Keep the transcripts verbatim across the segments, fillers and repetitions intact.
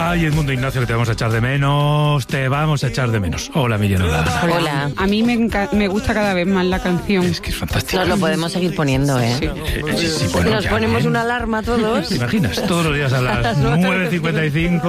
Ay, Edmundo Ignacio, que te vamos a echar de menos, te vamos a echar de menos. Hola, Miriam. Hola. Hola. A mí me, enca- me gusta cada vez más la canción. Es que es fantástico. Nos lo podemos seguir poniendo, ¿eh? Sí. Eh, sí, sí, bueno, Nos ya, ponemos ¿eh? una alarma todos. ¿Te imaginas? Todos los días a las nueve cincuenta y cinco.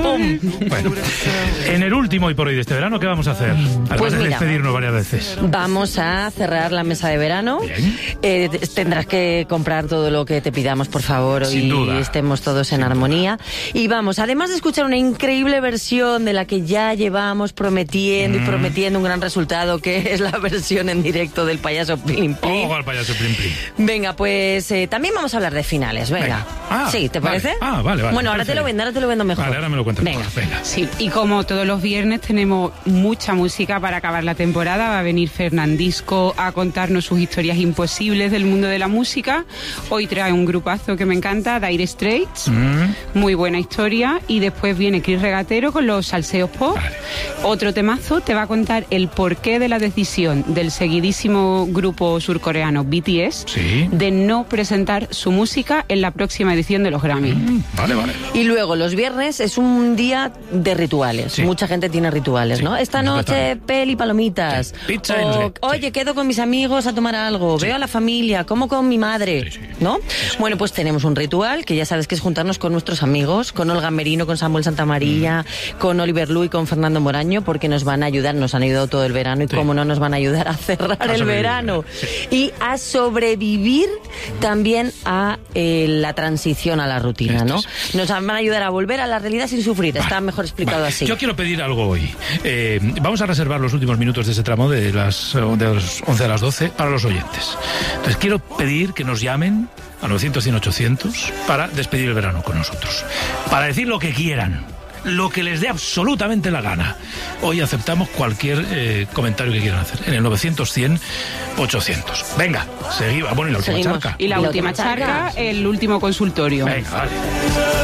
Bueno, en el último y por hoy de este verano, ¿qué vamos a hacer? Además Pues de mira, despedirnos varias veces. Vamos a cerrar la mesa de verano. Bien. Eh, t- tendrás que comprar todo lo que te pidamos, por favor, Sin y duda. estemos todos en armonía. Y vamos, además de escuchar una increíble versión de la que ya llevamos prometiendo Mm. y prometiendo un gran resultado, que es la versión en directo del payaso Plim Plim. Ojo al payaso Plim Plim. Venga, pues eh, también vamos a hablar de finales, venga. Venga. Ah, sí, ¿te vale. parece? Ah, vale, vale. Bueno, ahora te lo Perfecto. vendo, ahora te lo vendo mejor. Vale, ahora me lo cuentas. Venga. mejor. Venga. Sí, y como todos los viernes tenemos mucha música para acabar la temporada, va a venir Fernandisco a contarnos sus historias imposibles del mundo de la música. Hoy trae un grupazo que me encanta, Dire Straits, Mm. muy buena historia, y después viene Chris Regatero con los salseos pop. Vale. Otro temazo te va a contar el porqué de la decisión del seguidísimo grupo surcoreano B T S Sí. de no presentar su música en la próxima edición de los Grammy. Mm, Vale, vale. Y luego, los viernes es un día de rituales. Sí. Mucha gente tiene rituales, Sí, ¿no? Esta noche, completamente. peli, palomitas. Sí, pizza y O, no sé qué. Oye, Sí. quedo con mis amigos a tomar algo. Sí. Veo a la familia. Como con mi madre. Sí, sí. ¿No? Bueno, pues tenemos un ritual que ya sabes que es juntarnos con nuestros amigos, con Olga Merino, con Samuel Santamaría, Mm. con Oliver Lu y con Fernando Moraño, porque nos van a ayudar, nos han ayudado todo el verano y Sí. cómo no nos van a ayudar a cerrar A el sobrevivir, verano. sí. Y a sobrevivir también a eh, la transición a la rutina, Esto ¿no? es. Nos van a ayudar a volver a la realidad sin sufrir. Está Vale, mejor explicado vale. así. Yo quiero pedir algo hoy. Eh, vamos a reservar los últimos minutos de ese tramo de las, de las once a las doce para los oyentes. Entonces quiero pedir que nos llamen a novecientos cien ochocientos para despedir el verano con nosotros. Para decir lo que quieran, lo que les dé absolutamente la gana. Hoy aceptamos cualquier eh, comentario que quieran hacer en el novecientos cien ochocientos. Venga, seguimos. Bueno, y la última Seguimos. charca. Y la, Y la última última charca, charca. el último consultorio. Venga, vale.